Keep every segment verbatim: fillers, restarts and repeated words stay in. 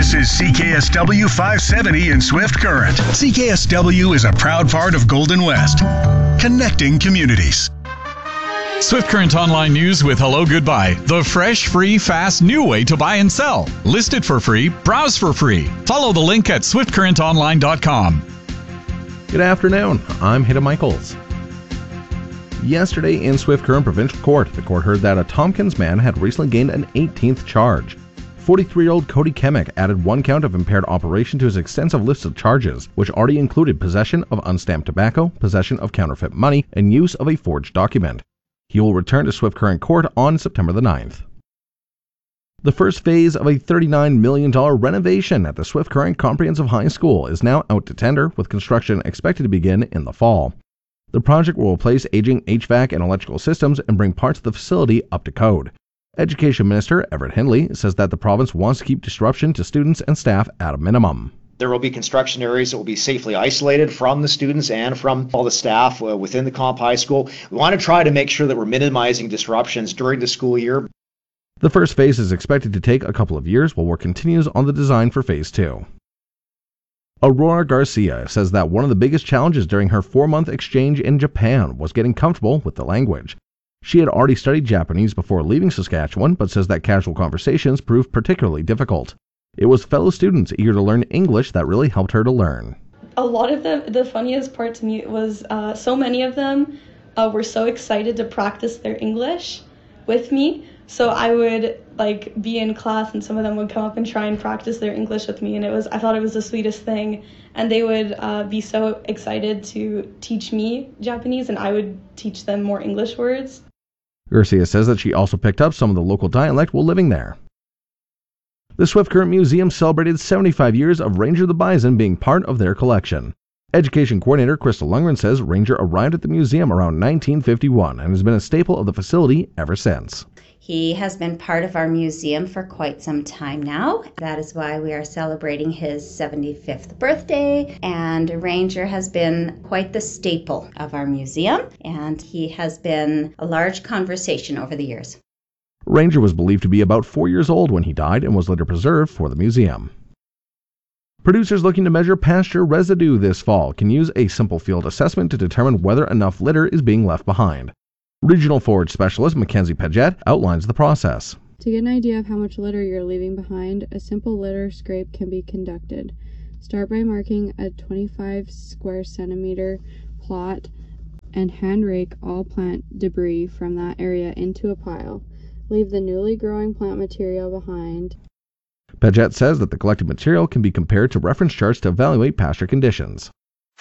This is C K S W five seventy in Swift Current. C K S W is a proud part of Golden West, connecting communities. Swift Current Online News with Hello Goodbye. The fresh, free, fast, new way to buy and sell. List it for free. Browse for free. Follow the link at swift current online dot com. Good afternoon. I'm Hida Michaels. Yesterday in Swift Current Provincial Court, the court heard that a Tompkins man had recently gained an eighteenth charge. forty-three-year-old Cody Kemick added one count of impaired operation to his extensive list of charges, which already included possession of unstamped tobacco, possession of counterfeit money, and use of a forged document. He will return to Swift Current Court on September the ninth. The first phase of a thirty-nine million dollars renovation at the Swift Current Comprehensive High School is now out to tender, with construction expected to begin in the fall. The project will replace aging H V A C and electrical systems and bring parts of the facility up to code. Education Minister Everett Hindley says that the province wants to keep disruption to students and staff at a minimum. There will be construction areas that will be safely isolated from the students and from all the staff uh, within the Comp High School. We want to try to make sure that we're minimizing disruptions during the school year. The first phase is expected to take a couple of years while work continues on the design for phase two. Aurora Garcia says that one of the biggest challenges during her four-month exchange in Japan was getting comfortable with the language. She had already studied Japanese before leaving Saskatchewan, but says that casual conversations proved particularly difficult. It was fellow students eager to learn English that really helped her to learn. A lot of the, the funniest part to me was uh, so many of them uh, were so excited to practice their English with me. So I would like be in class and some of them would come up and try and practice their English with me. And it was I thought it was the sweetest thing. And they would uh, be so excited to teach me Japanese and I would teach them more English words. Garcia says that she also picked up some of the local dialect while living there. The Swift Current Museum celebrated seventy-five years of Ranger the Bison being part of their collection. Education Coordinator Crystal Lundgren says Ranger arrived at the museum around nineteen fifty-one and has been a staple of the facility ever since. He has been part of our museum for quite some time now. That is why we are celebrating his seventy-fifth birthday. And Ranger has been quite the staple of our museum, and he has been a large conversation over the years. Ranger was believed to be about four years old when he died and was later preserved for the museum. Producers looking to measure pasture residue this fall can use a simple field assessment to determine whether enough litter is being left behind. Regional Forage Specialist Mackenzie Paget outlines the process. To get an idea of how much litter you're leaving behind, a simple litter scrape can be conducted. Start by marking a twenty-five square centimeter plot and hand rake all plant debris from that area into a pile. Leave the newly growing plant material behind. Paget says that the collected material can be compared to reference charts to evaluate pasture conditions.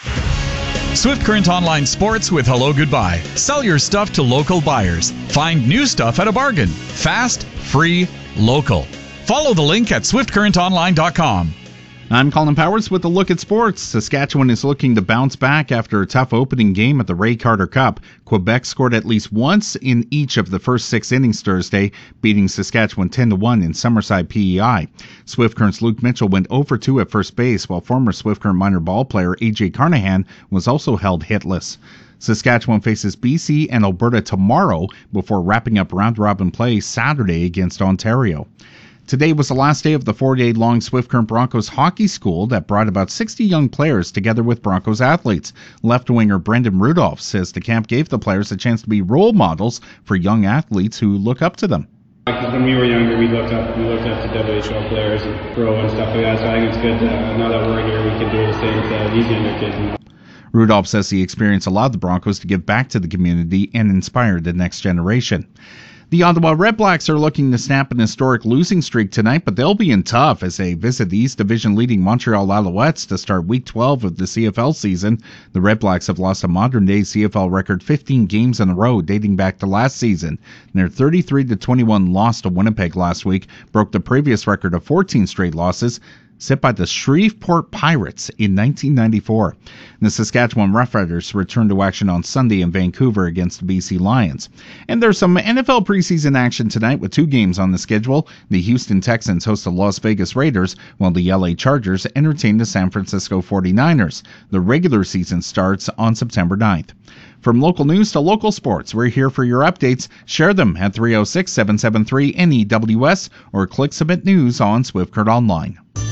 Swift Current Online Sports with Hello Goodbye. Sell your stuff to local buyers. Find new stuff at a bargain. Fast, free, local. Follow the link at swift current online dot com. I'm Colin Powers with a look at sports. Saskatchewan is looking to bounce back after a tough opening game at the Ray Carter Cup. Quebec scored at least once in each of the first six innings Thursday, beating Saskatchewan ten to one in Summerside P E I. Swift Current's Luke Mitchell went zero for two at first base, while former Swift Current minor ball player A J Carnahan was also held hitless. Saskatchewan faces B C and Alberta tomorrow before wrapping up round-robin play Saturday against Ontario. Today was the last day of the four-day-long Swift Current Broncos hockey school that brought about sixty young players together with Broncos athletes. Left-winger Brendan Rudolph says the camp gave the players a chance to be role models for young athletes who look up to them. When we were younger, we looked up we looked up to W H L players and pro and stuff like that, so I think it's good that now that we're here, we can do the same to these younger kids. Rudolph says the experience allowed the Broncos to give back to the community and inspire the next generation. The Ottawa Redblacks are looking to snap an historic losing streak tonight, but they'll be in tough as they visit the East Division leading Montreal Alouettes to start Week twelve of the C F L season. The Redblacks have lost a modern-day C F L record fifteen games in a row dating back to last season. And their thirty-three to twenty-one loss to Winnipeg last week broke the previous record of fourteen straight losses set by the Shreveport Pirates in nineteen ninety-four. The Saskatchewan Roughriders return to action on Sunday in Vancouver against the B C Lions. And there's some N F L preseason action tonight with two games on the schedule. The Houston Texans host the Las Vegas Raiders, while the L A Chargers entertain the San Francisco forty-niners. The regular season starts on September ninth. From local news to local sports, we're here for your updates. Share them at three oh six, seven seven three, N E W S or click Submit News on Swift Current Online.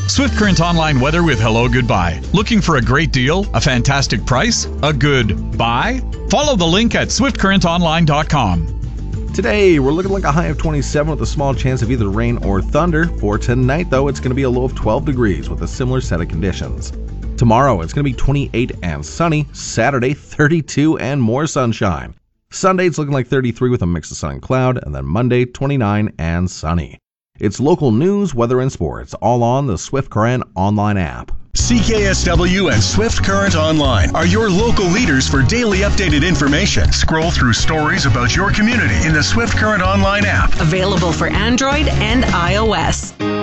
Swift Current Online weather with Hello Goodbye. Looking for a great deal? A fantastic price? A good buy? Follow the link at swift current online dot com. Today, we're looking like a high of twenty-seven with a small chance of either rain or thunder. For tonight, though, it's going to be a low of twelve degrees with a similar set of conditions. Tomorrow, it's going to be twenty-eight and sunny. Saturday, thirty-two and more sunshine. Sunday, it's looking like thirty-three with a mix of sun and cloud. And then Monday, twenty-nine and sunny. It's local news, weather, and sports, all on the Swift Current online app. C K S W and Swift Current Online are your local leaders for daily updated information. Scroll through stories about your community in the Swift Current Online app. Available for Android and iOS.